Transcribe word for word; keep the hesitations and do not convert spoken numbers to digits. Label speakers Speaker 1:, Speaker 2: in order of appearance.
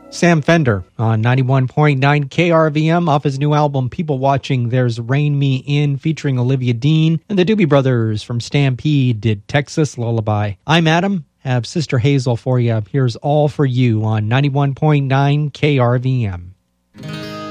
Speaker 1: Sam Fender on ninety-one point nine K R V M off his new album People Watching. There's Rain Me In featuring Olivia Dean, and the Doobie Brothers from Stampede did Texas Lullaby. I'm Adam, have Sister Hazel for you. Here's All For You on ninety-one point nine K R V M.